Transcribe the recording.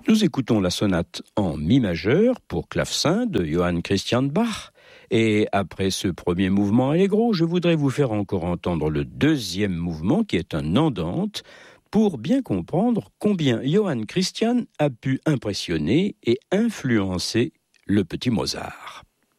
Nous écoutons la sonate en mi majeur pour clavecin de Johann Christian Bach. Et après ce premier mouvement allegro, je voudrais vous faire encore entendre le deuxième mouvement qui est un andante pour bien comprendre combien Johann Christian a pu impressionner et influencer le petit Mozart.